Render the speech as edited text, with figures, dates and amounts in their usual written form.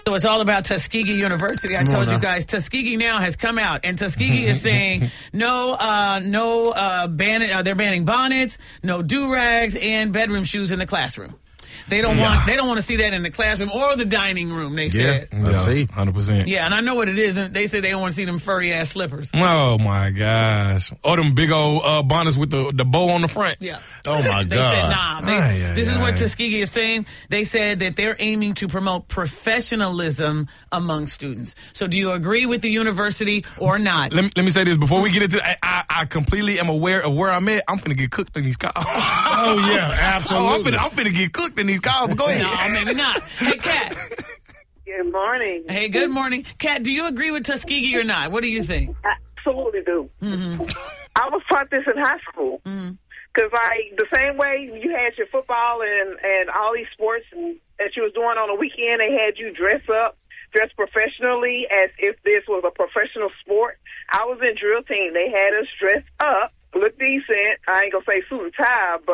So it's all about Tuskegee University. I told you guys, Tuskegee now has come out, and Tuskegee is saying they're banning bonnets, no do-rags, and bedroom shoes in the classroom. They don't want to see that in the classroom or the dining room, they said. Yeah, see. 100%. Yeah, and I know what it is. They say they don't want to see them furry-ass slippers. Oh, my gosh. Or them big old bonnets with the bow on the front. Yeah. Oh, my God. They said, nah. This is what Tuskegee is saying. They said that they're aiming to promote professionalism among students. So do you agree with the university or not? Let me say this. Before we get into it, I completely am aware of where I'm at. I'm finna get cooked in these cars. Oh, yeah, absolutely. I'm finna get cooked in these cars. Go ahead. No, maybe not. Hey, Kat. Good morning. Hey, good morning. Kat, do you agree with Tuskegee or not? What do you think? I absolutely do. Mm-hmm. I was taught this in high school. Because the same way you had your football and all these sports that you was doing on the weekend, they had you dress professionally as if this was a professional sport. I was in drill team. They had us dressed up, look decent. I ain't going to say suit and tie, but